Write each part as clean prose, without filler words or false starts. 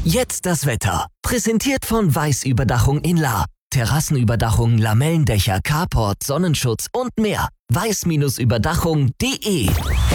Jetzt das Wetter. Präsentiert von Weiß-Überdachung in Lahr. Terrassenüberdachung, Lamellendächer, Carport, Sonnenschutz und mehr. weiß-überdachung.de.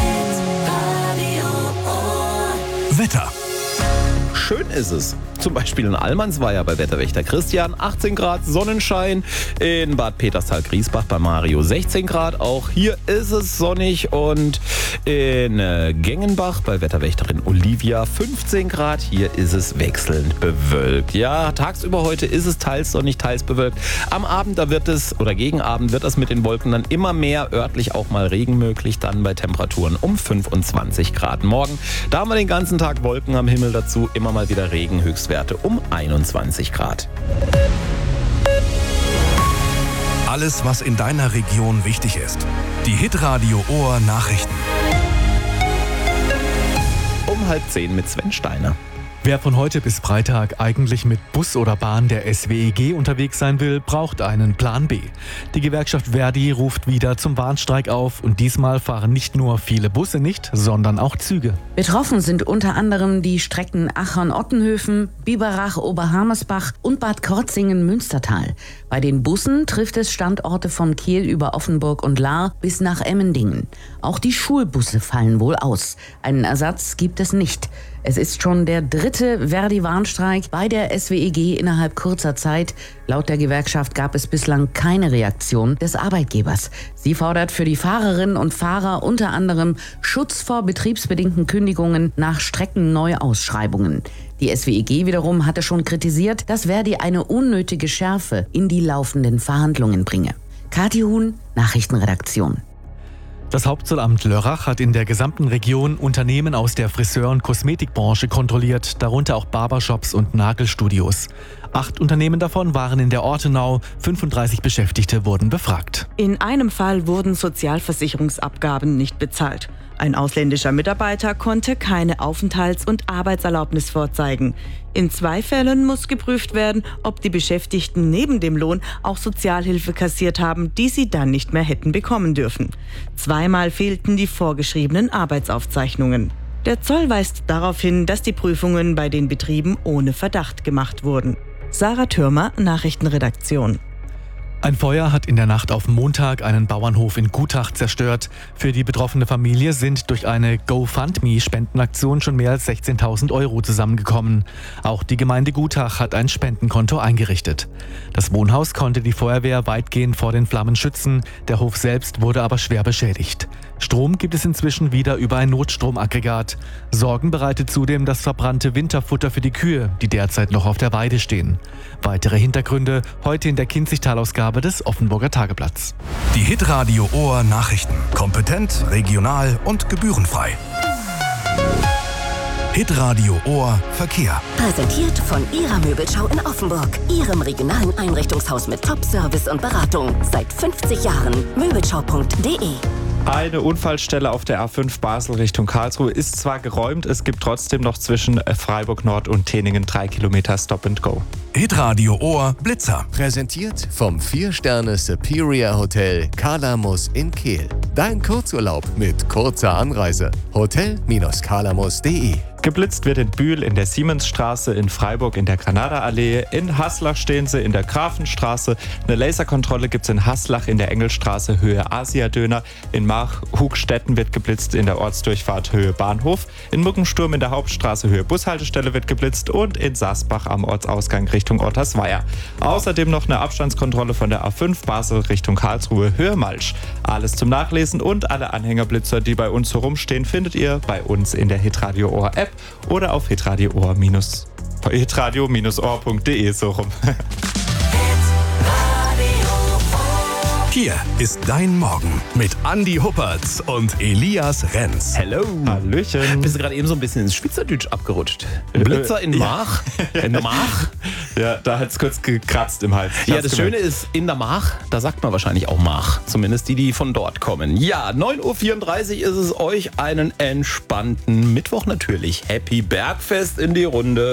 Wetter. Schön ist es. Zum Beispiel in Allmannsweier bei Wetterwächter Christian 18 Grad Sonnenschein. In Bad Peterstal-Griesbach bei Mario 16 Grad. Auch hier ist es sonnig. Und in Gengenbach bei Wetterwächterin Olivia 15 Grad. Hier ist es wechselnd bewölkt. Ja, tagsüber heute ist es teils sonnig, teils bewölkt. Am Abend, gegen Abend wird es mit den Wolken dann immer mehr, örtlich auch mal Regen möglich. Dann bei Temperaturen um 25 Grad. Morgen, da haben wir den ganzen Tag Wolken am Himmel, dazu immer mal wieder Regen, Höchstwerte um 21 Grad. Alles, was in deiner Region wichtig ist. Die Hitradio Ohr Nachrichten. Um 9:30 mit Sven Steiner. Wer von heute bis Freitag eigentlich mit Bus oder Bahn der SWEG unterwegs sein will, braucht einen Plan B. Die Gewerkschaft Verdi ruft wieder zum Warnstreik auf und diesmal fahren nicht nur viele Busse nicht, sondern auch Züge. Betroffen sind unter anderem die Strecken Achern-Ottenhöfen, Biberach-Oberhammersbach und Bad Krotzingen-Münstertal. Bei den Bussen trifft es Standorte von Kehl über Offenburg und Lahr bis nach Emmendingen. Auch die Schulbusse fallen wohl aus. Einen Ersatz gibt es nicht. Es ist schon der dritte Verdi-Warnstreik bei der SWEG innerhalb kurzer Zeit. Laut der Gewerkschaft gab es bislang keine Reaktion des Arbeitgebers. Sie fordert für die Fahrerinnen und Fahrer unter anderem Schutz vor betriebsbedingten Kündigungen nach Streckenneuausschreibungen. Die SWEG wiederum hatte schon kritisiert, dass Verdi eine unnötige Schärfe in die laufenden Verhandlungen bringe. Kathi Huhn, Nachrichtenredaktion. Das Hauptzollamt Lörrach hat in der gesamten Region Unternehmen aus der Friseur- und Kosmetikbranche kontrolliert, darunter auch Barbershops und Nagelstudios. 8 Unternehmen davon waren in der Ortenau, 35 Beschäftigte wurden befragt. In einem Fall wurden Sozialversicherungsabgaben nicht bezahlt. Ein ausländischer Mitarbeiter konnte keine Aufenthalts- und Arbeitserlaubnis vorzeigen. In 2 Fällen muss geprüft werden, ob die Beschäftigten neben dem Lohn auch Sozialhilfe kassiert haben, die sie dann nicht mehr hätten bekommen dürfen. 2-mal fehlten die vorgeschriebenen Arbeitsaufzeichnungen. Der Zoll weist darauf hin, dass die Prüfungen bei den Betrieben ohne Verdacht gemacht wurden. Sarah Thürmer, Nachrichtenredaktion. Ein Feuer hat in der Nacht auf Montag einen Bauernhof in Gutach zerstört. Für die betroffene Familie sind durch eine GoFundMe-Spendenaktion schon mehr als 16.000 Euro zusammengekommen. Auch die Gemeinde Gutach hat ein Spendenkonto eingerichtet. Das Wohnhaus konnte die Feuerwehr weitgehend vor den Flammen schützen. Der Hof selbst wurde aber schwer beschädigt. Strom gibt es inzwischen wieder über ein Notstromaggregat. Sorgen bereitet zudem das verbrannte Winterfutter für die Kühe, die derzeit noch auf der Weide stehen. Weitere Hintergründe heute in der Kinzigtal-Ausgabe des Offenburger Tageblatts. Die Hitradio Ohr Nachrichten. Kompetent, regional und gebührenfrei. Hitradio Ohr Verkehr. Präsentiert von Ihrer Möbelschau in Offenburg. Ihrem regionalen Einrichtungshaus mit Top-Service und Beratung. Seit 50 Jahren. Möbelschau.de. Eine Unfallstelle auf der A5 Basel Richtung Karlsruhe ist zwar geräumt, es gibt trotzdem noch zwischen Freiburg Nord und Teningen 3 Kilometer Stop and Go. Hitradio Ohr Blitzer. Präsentiert vom 4-Sterne Superior Hotel Kalamus in Kehl. Dein Kurzurlaub mit kurzer Anreise. Hotel-kalamus.de. Geblitzt wird in Bühl in der Siemensstraße, in Freiburg in der Granada-Allee, in Haslach stehen sie in der Grafenstraße, eine Laserkontrolle gibt es in Haslach in der Engelstraße Höhe Asiadöner, in Marchhugstetten wird geblitzt in der Ortsdurchfahrt Höhe Bahnhof, in Muckensturm in der Hauptstraße Höhe Bushaltestelle wird geblitzt und in Sasbach am Ortsausgang Richtung Ottersweier. Außerdem noch eine Abstandskontrolle von der A5 Basel Richtung Karlsruhe Höhe Malsch. Alles zum Nachlesen und alle Anhängerblitzer, die bei uns herumstehen, findet ihr bei uns in der Hitradio Ohr App oder auf hitradio-ohr.de so rum. Hier ist dein Morgen mit Andi Huppertz und Elias Renz. Hello. Hallöchen. Bist du gerade eben so ein bisschen ins Schweizerdeutsch abgerutscht? Blitzer in Mach? In der Mach? Ja, da hat es kurz gekratzt im Hals. Ja, das Schöne ist, in der Mach, da sagt man wahrscheinlich auch Mach. Zumindest die von dort kommen. Ja, 9.34 Uhr ist es euch einen entspannten Mittwoch natürlich. Happy Bergfest in die Runde.